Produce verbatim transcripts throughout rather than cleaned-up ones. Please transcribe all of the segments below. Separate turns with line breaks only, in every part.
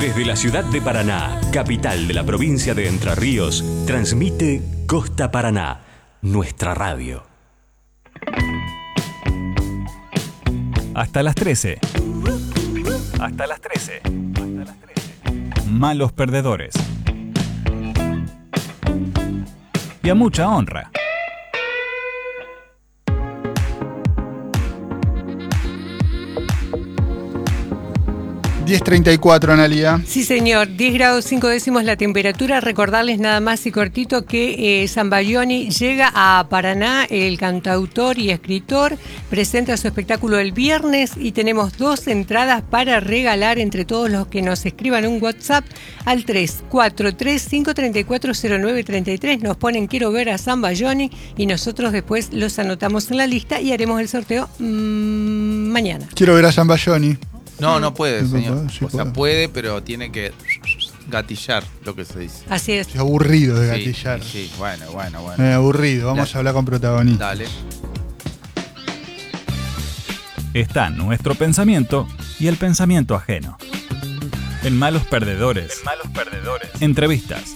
Desde la ciudad de Paraná, capital de la provincia de Entre Ríos, transmite Costa Paraná, nuestra radio.
Hasta las trece. Hasta las trece. Hasta las trece. Malos perdedores. Y a mucha honra.
diez treinta y cuatro, Analia.
Sí, señor. diez grados cinco décimos la temperatura. Recordarles nada más y cortito que eh, Zambayoni llega a Paraná, el cantautor y escritor, presenta su espectáculo el viernes y tenemos dos entradas para regalar entre todos los que nos escriban un WhatsApp al tres cuatro tres, cinco tres cuatro, cero nueve tres tres. Nos ponen quiero ver a Zambayoni y nosotros después los anotamos en la lista y haremos el sorteo mmm, mañana.
Quiero ver a Zambayoni.
No, no puede,
Sí,
señor.
puede, sí
o sea,
puede.
puede, pero tiene que gatillar, lo que se dice.
Así es.
Estoy aburrido de
Sí,
gatillar.
Sí, bueno, bueno, bueno.
Eh, aburrido. Vamos
Dale.
a hablar con protagonista.
Dale.
Está nuestro pensamiento y el pensamiento ajeno. En Malos Perdedores. En Malos Perdedores. Entrevistas.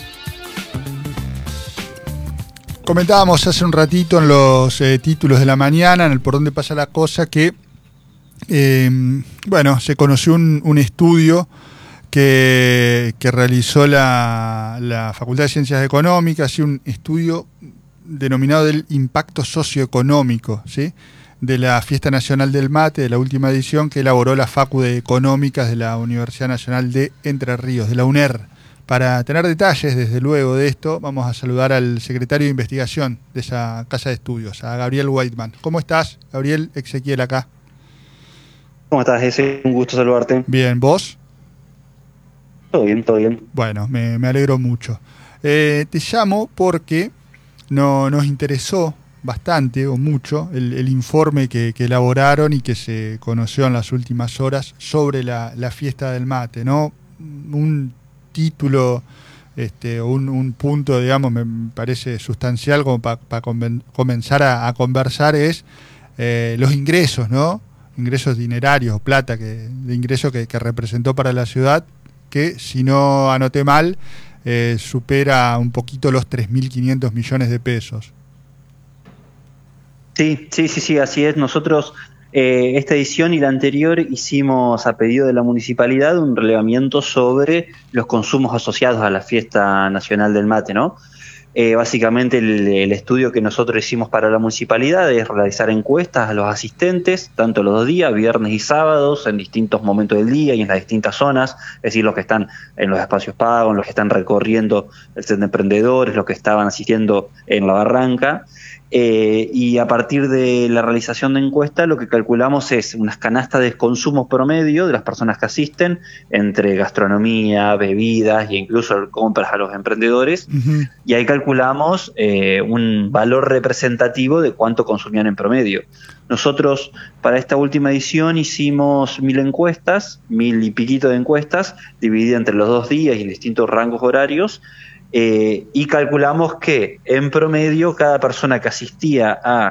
Comentábamos hace un ratito en los eh, títulos de la mañana, en el Por Dónde Pasa la Cosa, que eh, bueno, se conoció un, un estudio que, que realizó la, la Facultad de Ciencias Económicas, y un estudio denominado del impacto socioeconómico, ¿sí?, de la Fiesta Nacional del Mate, de la última edición, que elaboró la Facu de Económicas de la Universidad Nacional de Entre Ríos, de la UNER. Para tener detalles, desde luego, de esto, vamos a saludar al secretario de investigación de esa casa de estudios, a Gabriel Whiteman. ¿Cómo estás, Gabriel? Ezequiel acá.
¿Cómo estás, Ese? Un gusto saludarte.
Bien, ¿vos?
Todo bien, todo bien.
Bueno, me, me alegro mucho. Eh, te llamo porque no, nos interesó bastante o mucho el, el informe que, que elaboraron y que se conoció en las últimas horas sobre la, la fiesta del mate, ¿no? Un título, este, un, un punto, digamos, me parece sustancial como para pa comenzar a, a conversar es eh, los ingresos, ¿no? Ingresos dinerarios, plata que, de ingreso que, que representó para la ciudad, que si no anoté mal, eh, supera un poquito los tres mil quinientos millones de pesos.
Sí, sí, sí, sí, así es. Nosotros eh, esta edición y la anterior hicimos a pedido de la municipalidad un relevamiento sobre los consumos asociados a la Fiesta Nacional del Mate, ¿no? Eh, básicamente el, el estudio que nosotros hicimos para la municipalidad es realizar encuestas a los asistentes, tanto los dos días, viernes y sábados, en distintos momentos del día y en las distintas zonas, es decir, los que están en los espacios pagos, los que están recorriendo el centro de emprendedores, los que estaban asistiendo en la barranca. Eh, y a partir de la realización de encuesta lo que calculamos es unas canastas de consumo promedio de las personas que asisten entre gastronomía, bebidas e incluso compras a los emprendedores. Uh-huh. Y ahí calculamos eh, un valor representativo de cuánto consumían en promedio. Nosotros para esta última edición hicimos mil encuestas, mil y piquito de encuestas, divididas entre los dos días y en distintos rangos horarios. Eh, y calculamos que en promedio cada persona que asistía a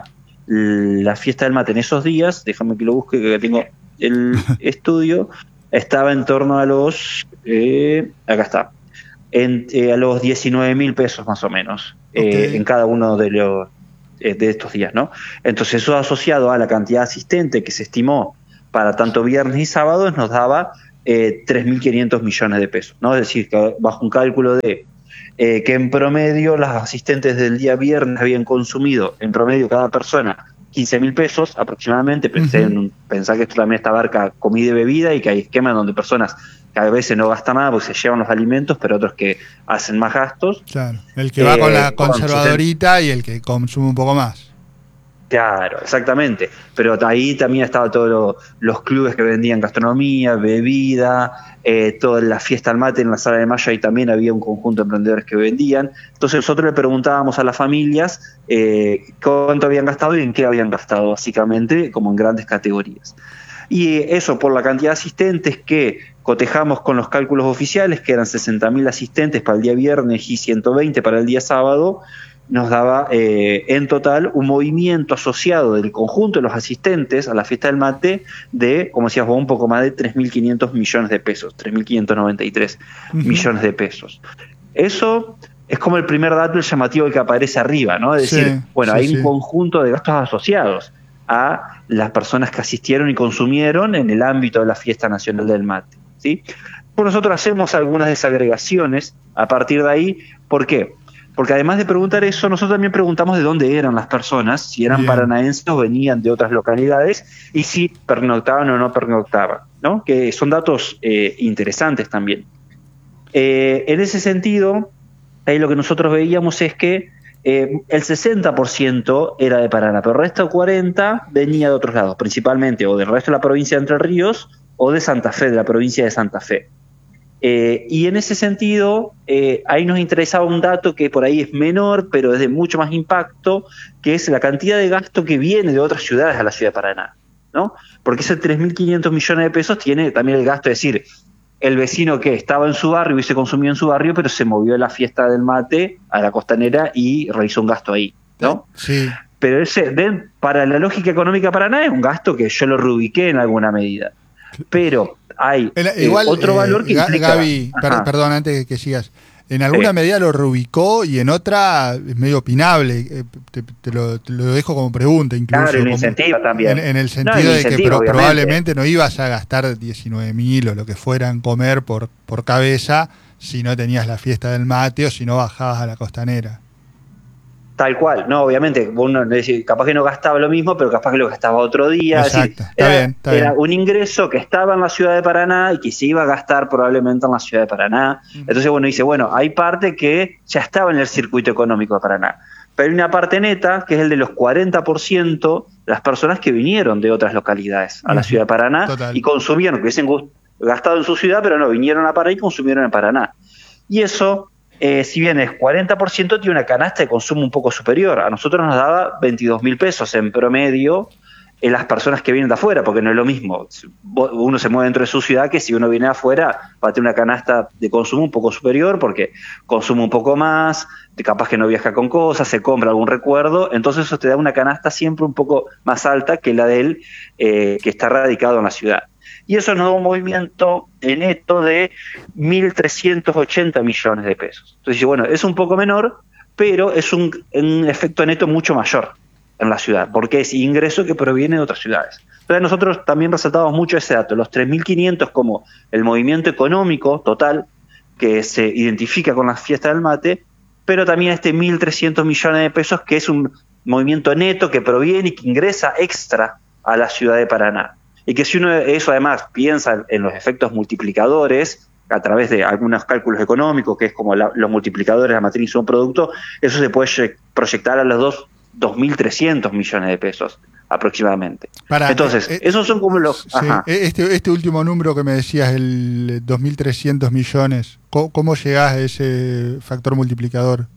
la fiesta del mate en esos días, déjame que lo busque que tengo el estudio, estaba en torno a los, eh, acá está, en, eh, a los diecinueve mil pesos más o menos, okay. eh, en cada uno de los eh, de estos días, ¿no? Entonces eso asociado a la cantidad de asistentes que se estimó para tanto viernes y sábados nos daba eh, tres mil quinientos millones de pesos, ¿no? Es decir, que bajo un cálculo de Eh, que en promedio las asistentes del día viernes habían consumido en promedio cada persona quince mil pesos aproximadamente. Pensé uh-huh. en pensar que esto también esta abarca comida y bebida y que hay esquemas donde personas que a veces no gastan nada porque se llevan los alimentos, pero otros que hacen más gastos.
Claro, el que va eh, con la conservadorita con y el que consume un poco más.
Claro, exactamente. Pero ahí también estaban todos lo, los clubes que vendían gastronomía, bebida, eh, toda la fiesta al mate en la Sala de Mayo, ahí también había un conjunto de emprendedores que vendían. Entonces nosotros le preguntábamos a las familias eh, cuánto habían gastado y en qué habían gastado, básicamente, como en grandes categorías. Y eso por la cantidad de asistentes que cotejamos con los cálculos oficiales, que eran sesenta mil asistentes para el día viernes y ciento veinte para el día sábado. nos daba eh, en total un movimiento asociado del conjunto de los asistentes a la fiesta del mate de, como decías vos, un poco más de tres mil quinientos millones de pesos, tres mil quinientos noventa y tres uh-huh. millones de pesos. Eso es como el primer dato, el llamativo que aparece arriba, ¿no? Es decir, sí, bueno, sí, hay sí. un conjunto de gastos asociados a las personas que asistieron y consumieron en el ámbito de la fiesta nacional del mate, ¿sí? Pues nosotros hacemos algunas desagregaciones a partir de ahí. ¿Por qué? Porque además de preguntar eso, nosotros también preguntamos de dónde eran las personas, si eran Bien. paranaenses o venían de otras localidades, y si pernoctaban o no pernoctaban, ¿no? Que son datos eh, interesantes también. Eh, en ese sentido, ahí lo que nosotros veíamos es que eh, el sesenta por ciento era de Paraná, pero el resto cuarenta por ciento venía de otros lados, principalmente o del resto de la provincia de Entre Ríos o de Santa Fe, de la provincia de Santa Fe. Eh, y en ese sentido, eh, ahí nos interesaba un dato que por ahí es menor, pero es de mucho más impacto, que es la cantidad de gasto que viene de otras ciudades a la ciudad de Paraná, ¿no? Porque ese tres mil quinientos millones de pesos tiene también el gasto, es decir, el vecino que estaba en su barrio y se consumió en su barrio, pero se movió a la fiesta del mate a la costanera y realizó un gasto ahí, ¿no?
Sí.
Pero ese, de, para la lógica económica de Paraná, es un gasto que yo lo reubiqué en alguna medida. Pero hay
el, igual,
eh, otro
eh,
valor que implica...
Gaby, per, perdón, antes que, que sigas. En alguna sí. medida lo reubicó y en otra es medio opinable. Eh, te, te, lo, te lo dejo como pregunta incluso.
Claro, el incentivo también.
En, en el sentido no, el de que pro, probablemente no ibas a gastar diecinueve mil o lo que fuera en comer por, por cabeza si no tenías la fiesta del mate o si no bajabas a la costanera.
Tal cual, no, obviamente, uno capaz que no gastaba lo mismo, pero capaz que lo gastaba otro día.
Exacto,
es decir,
está
era,
bien, está
era
bien.
un ingreso que estaba en la ciudad de Paraná y que se iba a gastar probablemente en la ciudad de Paraná. Uh-huh. Entonces, bueno, dice, bueno, hay parte que ya estaba en el circuito económico de Paraná, pero hay una parte neta que es el de los cuarenta por ciento de las personas que vinieron de otras localidades a uh-huh. la ciudad de Paraná Total. y consumieron, que hubiesen gastado en su ciudad, pero no, vinieron a Paraná y consumieron en Paraná. Y eso... Eh, si bien es cuarenta por ciento, tiene una canasta de consumo un poco superior. A nosotros nos daba veintidós mil pesos en promedio en las personas que vienen de afuera, porque no es lo mismo. Uno se mueve dentro de su ciudad que si uno viene de afuera va a tener una canasta de consumo un poco superior porque consume un poco más, capaz que no viaja con cosas, se compra algún recuerdo, entonces eso te da una canasta siempre un poco más alta que la de él eh, que está radicado en la ciudad. Y eso nos da un movimiento neto de mil trescientos ochenta millones de pesos. Entonces, bueno, es un poco menor, pero es un, un efecto neto mucho mayor en la ciudad, porque es ingreso que proviene de otras ciudades. Entonces nosotros también resaltamos mucho ese dato, los tres mil quinientos como el movimiento económico total que se identifica con la fiesta del mate, pero también este mil trescientos millones de pesos que es un movimiento neto que proviene y que ingresa extra a la ciudad de Paraná. Y que si uno eso además piensa en los efectos multiplicadores, a través de algunos cálculos económicos, que es como la, los multiplicadores de la matriz de un producto, eso se puede proyectar a los dos, dos mil trescientos millones de pesos aproximadamente.
Para,
Entonces, eh, esos son como los...
Sí, este, este último número que me decías, el dos mil trescientos millones, ¿cómo, cómo llegás a ese factor multiplicador?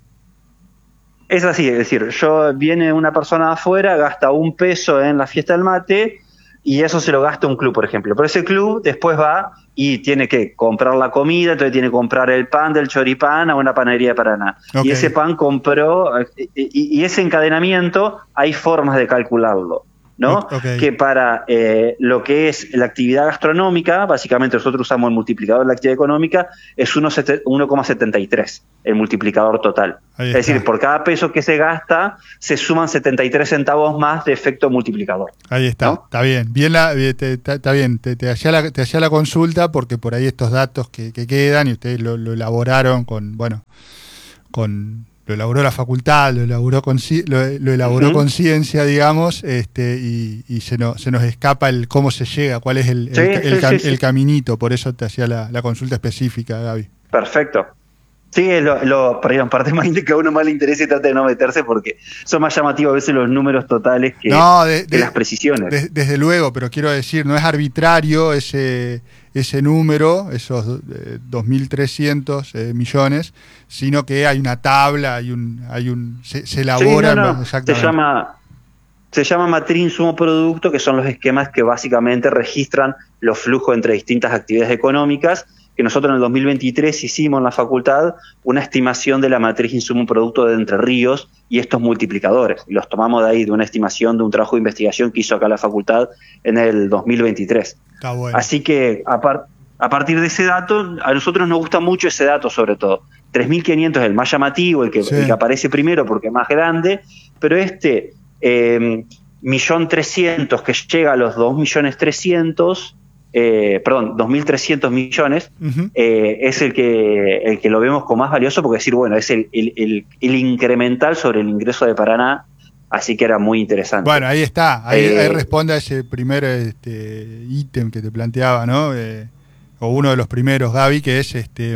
Es así, es decir, yo viene una persona de afuera, gasta un peso en la fiesta del mate, y eso se lo gasta un club, por ejemplo. Pero ese club después va y tiene que comprar la comida, entonces tiene que comprar el pan del choripán a una panadería de Paraná. Okay. Y ese pan compró, y, y ese encadenamiento hay formas de calcularlo, ¿no? Okay. Que para eh, lo que es la actividad gastronómica, básicamente nosotros usamos el multiplicador de la actividad económica, es uno coma setenta y tres, el multiplicador total. Es decir, por cada peso que se gasta, se suman setenta y tres centavos más de efecto multiplicador.
Ahí está, ¿no? Está bien. Bien la, te, te, está bien, te, te, hacía la, te hacía la consulta porque por ahí estos datos que, que quedan y ustedes lo, lo elaboraron con, bueno, con... lo elaboró la facultad, lo elaboró con lo, lo elaboró uh-huh. con ciencia, digamos, este, y, y se, nos, se nos escapa el cómo se llega, cuál es el, sí, el, el, sí, cam, sí, el caminito, por eso te hacía la, la consulta específica, Gaby.
Perfecto. Sí, es lo, lo perdón, parte más que a uno más le interesa y trata de no meterse porque son más llamativos a veces los números totales que,
no, de,
que
de,
las precisiones.
De, desde luego, pero quiero decir, no es arbitrario ese, ese número, esos eh, dos mil trescientos eh, millones, sino que hay una tabla, hay un, hay un se, se elabora.
Sí, no, no. Se llama, se llama matriz insumo producto, que son los esquemas que básicamente registran los flujos entre distintas actividades económicas, que nosotros en el dos mil veintitrés hicimos en la facultad una estimación de la matriz insumo-producto de Entre Ríos y estos multiplicadores. Y los tomamos de ahí, de una estimación de un trabajo de investigación que hizo acá la facultad en el dos mil veintitrés.
Está bueno.
Así que a, par a partir de ese dato, a nosotros nos gusta mucho ese dato sobre todo. tres mil quinientos es el más llamativo, el que, sí. el que aparece primero porque es más grande, pero este eh, millón trescientos que llega a los dos millones trescientos, eh, perdón, dos mil trescientos millones, uh-huh. eh, es el que, el que lo vemos como más valioso porque decir, bueno, es el, el, el, el incremental sobre el ingreso de Paraná, así que era muy interesante.
Bueno, ahí está, ahí,
eh,
ahí responde a ese primer este, ítem que te planteaba, ¿no? Eh, o uno de los primeros, Gaby, que es este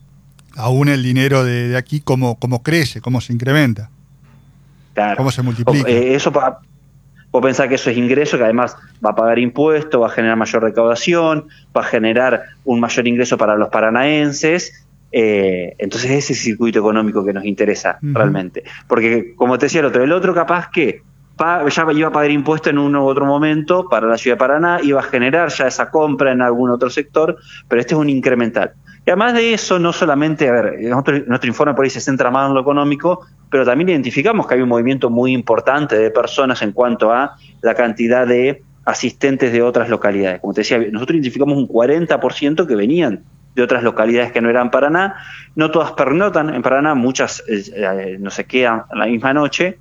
aún el dinero de, de aquí, cómo, cómo crece, cómo se incrementa,
claro.
cómo se multiplica.
O, eh, eso para... Vos pensás que eso es ingreso, que además va a pagar impuestos, va a generar mayor recaudación, va a generar un mayor ingreso para los paranaenses. Eh, entonces ese es el circuito económico que nos interesa uh-huh. realmente. Porque, como te decía el otro, el otro capaz que pa, ya iba a pagar impuestos en un u otro momento para la ciudad de Paraná, iba a generar ya esa compra en algún otro sector, pero este es un incremental. Y además de eso, no solamente, a ver, nuestro, nuestro informe por ahí se centra más en lo económico, pero también identificamos que hay un movimiento muy importante de personas en cuanto a la cantidad de asistentes de otras localidades. Como te decía, nosotros identificamos un cuarenta por ciento que venían de otras localidades que no eran Paraná. No todas pernotan en Paraná, muchas eh, no se quedan la misma noche,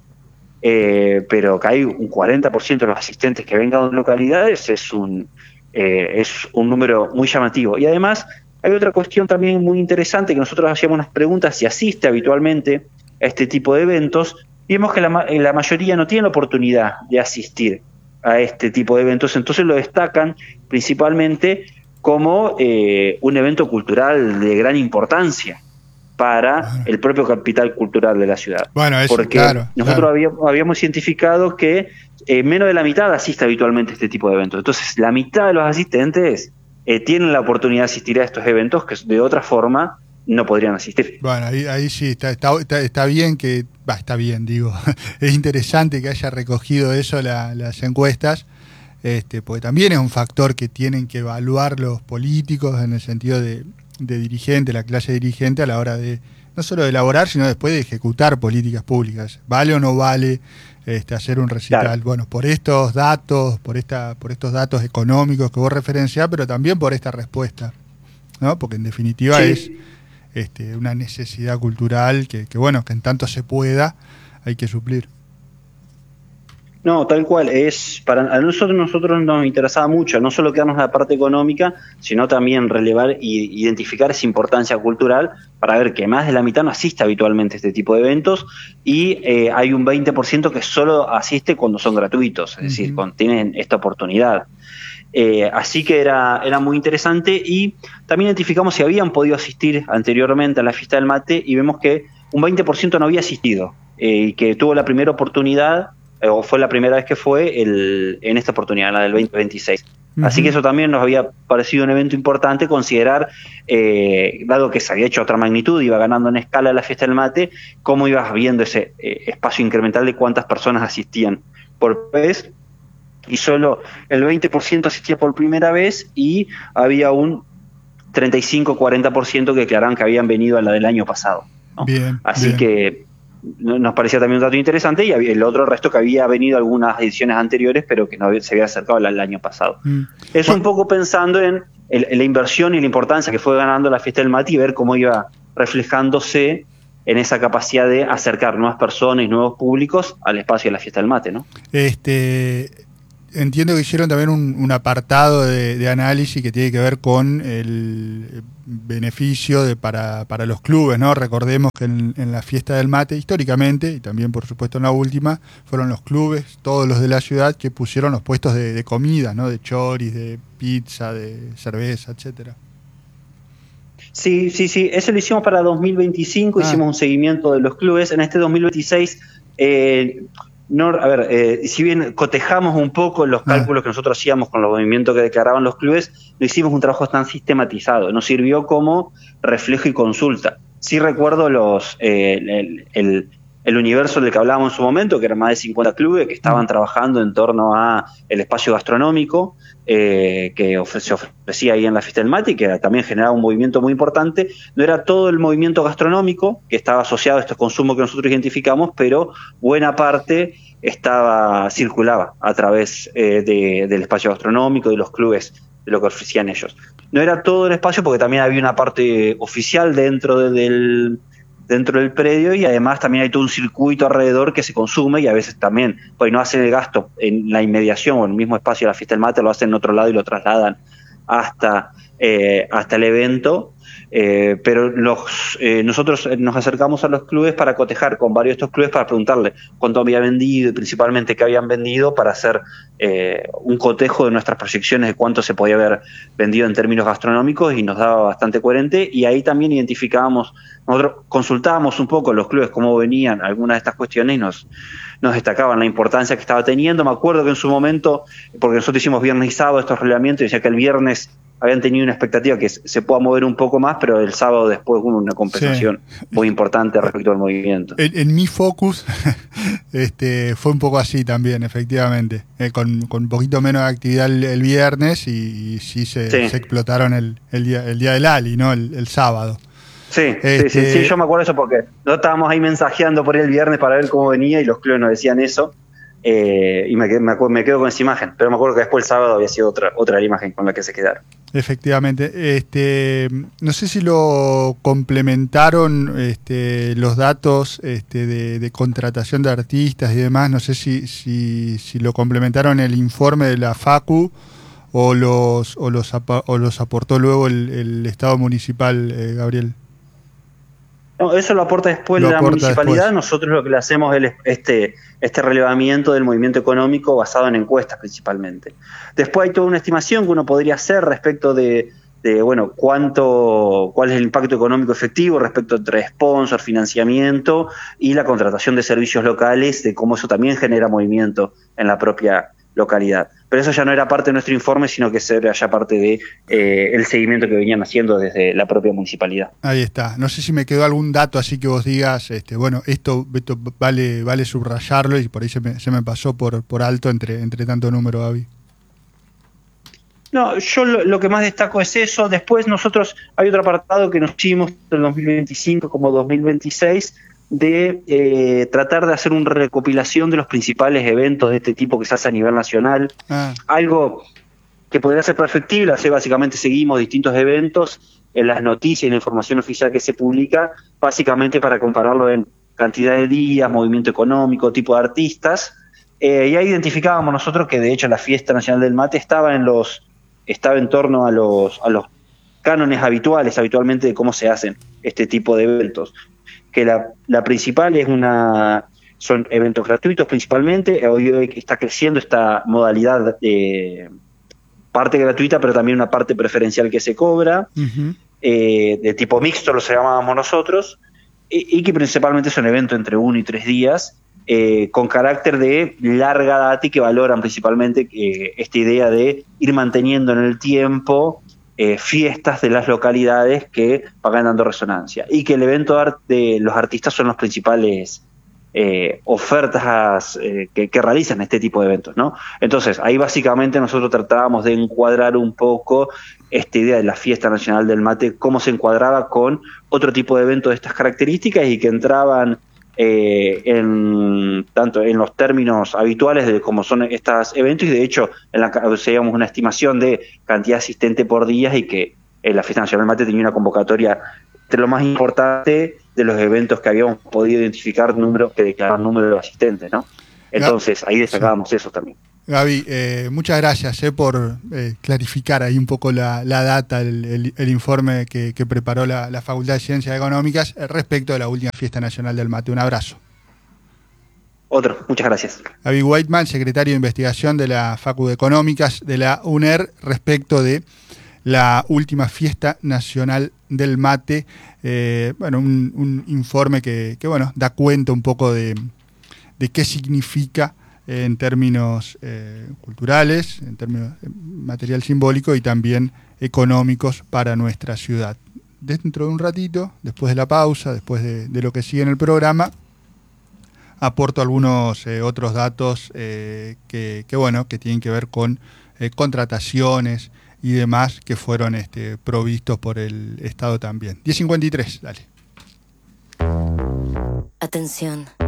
eh, pero que hay un cuarenta por ciento de los asistentes que vengan de localidades es un, eh, es un número muy llamativo. Y además hay otra cuestión también muy interesante, que nosotros hacíamos unas preguntas si asiste habitualmente a este tipo de eventos, y vemos que la, la mayoría no tiene la oportunidad de asistir a este tipo de eventos, entonces lo destacan principalmente como eh, un evento cultural de gran importancia para bueno. el propio capital cultural de la ciudad. Bueno, eso, porque claro, nosotros claro. Habíamos, habíamos identificado que eh, menos de la mitad asiste habitualmente a este tipo de eventos, entonces la mitad de los asistentes eh, tienen la oportunidad de asistir a estos eventos que de otra forma no podrían asistir.
Bueno, ahí, ahí sí, está, está, está, está bien que, bah, está bien, digo, es interesante que haya recogido eso la, las encuestas, este, porque también es un factor que tienen que evaluar los políticos en el sentido de, de dirigente, la clase dirigente a la hora de, no solo de elaborar, sino después de ejecutar políticas públicas. ¿Vale o no vale este, hacer un recital? Claro. Bueno, por estos datos, por esta, por estos datos económicos que vos referenciás, pero también por esta respuesta, ¿no? Porque en definitiva sí. es Este, una necesidad cultural que, que, bueno, que en tanto se pueda, hay que suplir.
No, tal cual. Es para a nosotros, nosotros nos interesaba mucho, no solo quedarnos en la parte económica, sino también relevar e identificar esa importancia cultural para ver que más de la mitad no asiste habitualmente a este tipo de eventos y eh, hay un veinte por ciento que solo asiste cuando son gratuitos, es uh-huh. decir, cuando tienen esta oportunidad. Eh, así que era, era muy interesante y también identificamos si habían podido asistir anteriormente a la fiesta del mate y vemos que un veinte por ciento no había asistido eh, y que tuvo la primera oportunidad eh, o fue la primera vez que fue el, en esta oportunidad, la del veinte veintiséis. Uh-huh. Así que eso también nos había parecido un evento importante considerar, eh, dado que se había hecho otra magnitud, iba ganando en escala la fiesta del mate, cómo ibas viendo ese eh, espacio incremental de cuántas personas asistían por vez. Y solo el veinte por ciento asistía por primera vez y había un treinta y cinco a cuarenta por ciento que declaraban que habían venido a la del año pasado, ¿no? Bien, Así bien. que nos parecía también un dato interesante y había el otro resto que había venido algunas ediciones anteriores pero que no había, se había acercado al año pasado. Mm. Es bueno. un poco pensando en, el, en la inversión y la importancia que fue ganando la fiesta del mate y ver cómo iba reflejándose en esa capacidad de acercar nuevas personas y nuevos públicos al espacio de la fiesta del mate, ¿no?
Este... Entiendo que hicieron también un, un apartado de, de análisis que tiene que ver con el beneficio de para, para los clubes, ¿no? Recordemos que en, en la fiesta del mate, históricamente, y también por supuesto en la última, fueron los clubes, todos los de la ciudad, que pusieron los puestos de, de comida, ¿no? De choris, de pizza, de cerveza, etcétera.
Sí, sí, sí. Eso lo hicimos para dos mil veinticinco, ah. hicimos un seguimiento de los clubes. En este dos mil veintiséis... Eh, No, a ver, eh, si bien cotejamos un poco los cálculos que nosotros hacíamos con los movimientos que declaraban los clubes, no hicimos un trabajo tan sistematizado, nos sirvió como reflejo y consulta. Sí recuerdo los, eh, el, el, el universo del que hablábamos en su momento, que eran más de cincuenta clubes que estaban trabajando en torno a el espacio gastronómico eh, que ofre- se ofrecía ahí en la fiesta del mate y que también generaba un movimiento muy importante. No era todo el movimiento gastronómico que estaba asociado a estos consumos que nosotros identificamos, pero buena parte estaba circulaba a través eh, de, del espacio gastronómico, de los clubes, de lo que ofrecían ellos. No era todo el espacio porque también había una parte oficial dentro de, del dentro del predio y además también hay todo un circuito alrededor que se consume y a veces también, pues no hacen el gasto en la inmediación o en el mismo espacio de la fiesta del mate, lo hacen en otro lado y lo trasladan hasta, eh, hasta el evento. Eh, pero los, eh, nosotros nos acercamos a los clubes para cotejar con varios de estos clubes para preguntarle cuánto había vendido y principalmente qué habían vendido para hacer eh, un cotejo de nuestras proyecciones de cuánto se podía haber vendido en términos gastronómicos y nos daba bastante coherente y ahí también identificábamos, nosotros consultábamos un poco los clubes cómo venían algunas de estas cuestiones y nos, nos destacaban la importancia que estaba teniendo. Me acuerdo que en su momento, porque nosotros hicimos viernes y sábado estos relevamientos y decía que el viernes habían tenido una expectativa que se pueda mover un poco más, pero el sábado después hubo una compensación sí. muy importante respecto al movimiento.
En, en mi focus este, fue un poco así también, efectivamente, eh, con, con un poquito menos de actividad el, el viernes y, y sí, se, sí se explotaron el, el, día, el día del Ali, ¿no? El, el sábado.
Sí,
este...
sí, sí, sí, yo me acuerdo eso porque nosotros estábamos ahí mensajeando por ahí el viernes para ver cómo venía y los clubes nos decían eso. Eh, y me, me, acuerdo, me quedo con esa imagen, pero me acuerdo que después el sábado había sido otra otra imagen con la que se quedaron.
Efectivamente, este, no sé si lo complementaron este, los datos este, de, de contratación de artistas y demás, no sé si, si, si lo complementaron el informe de la Facu o los o los, o los aportó luego el, el Estado municipal, eh, Gabriel.
No, eso lo aporta después
lo
la
aporta
municipalidad.
Después.
Nosotros lo que le hacemos es este, este relevamiento del movimiento económico basado en encuestas principalmente. Después hay toda una estimación que uno podría hacer respecto de, de bueno, cuánto, cuál es el impacto económico efectivo respecto entre sponsor, financiamiento y la contratación de servicios locales, de cómo eso también genera movimiento en la propia localidad. Pero eso ya no era parte de nuestro informe, sino que era ya parte de eh, el seguimiento que venían haciendo desde la propia municipalidad.
Ahí está. No sé si me quedó algún dato así que vos digas, este, bueno, esto, esto vale vale subrayarlo y por ahí se me, se me pasó por, por alto entre, entre tanto número, Gaby.
No, yo lo, lo que más destaco es eso. Después nosotros, hay otro apartado que nos hicimos del dos mil veinticinco como dos mil veintiséis, de eh, tratar de hacer una recopilación de los principales eventos de este tipo que se hace a nivel nacional. Ah. Algo que podría ser perfectible, así básicamente seguimos distintos eventos en las noticias y en la información oficial que se publica, básicamente para compararlo en cantidad de días, movimiento económico, tipo de artistas, eh, y ahí identificábamos nosotros que de hecho la Fiesta Nacional del Mate estaba en los estaba en torno a los a los cánones habituales, habitualmente de cómo se hacen este tipo de eventos. Que la, la principal es una son eventos gratuitos principalmente. Hoy, hoy está creciendo esta modalidad de parte gratuita, pero también una parte preferencial que se cobra, uh-huh. eh, de tipo mixto, lo llamábamos nosotros, y, y que principalmente son eventos entre uno y tres días, eh, con carácter de larga data y que valoran principalmente eh, esta idea de ir manteniendo en el tiempo Eh, fiestas de las localidades que vayan dando resonancia y que el evento de los artistas son los principales eh, ofertas eh, que, que realizan este tipo de eventos, ¿no? Entonces ahí básicamente nosotros tratábamos de encuadrar un poco esta idea de la Fiesta Nacional del Mate, cómo se encuadraba con otro tipo de eventos de estas características y que entraban Eh, en tanto en los términos habituales de cómo son estos eventos y de hecho en la, hacíamos una estimación de cantidad asistente por días y que eh, la Fiesta Nacional del Mate tenía una convocatoria entre lo más importante de los eventos que habíamos podido identificar números que declaraban número de asistentes, ¿no? Entonces ahí destacábamos sí. eso también.
Gaby, eh, muchas gracias eh, por eh, clarificar ahí un poco la, la data, el, el, el informe que, que preparó la, la Facultad de Ciencias Económicas eh, respecto a la última Fiesta Nacional del Mate. Un abrazo.
Otro, muchas gracias.
Gaby Whiteman, secretario de Investigación de la Facultad de Económicas de la U N E R, respecto de la última Fiesta Nacional del Mate. Eh, bueno, un, un informe que, que bueno da cuenta un poco de, de qué significa en términos eh, culturales, en términos de material simbólico y también económicos para nuestra ciudad. Dentro de un ratito, después de la pausa, después de, de lo que sigue en el programa, aporto algunos eh, otros datos eh, que, que, bueno, que tienen que ver con eh, contrataciones y demás que fueron este, provistos por el Estado también. diez cincuenta y tres, dale.
Atención.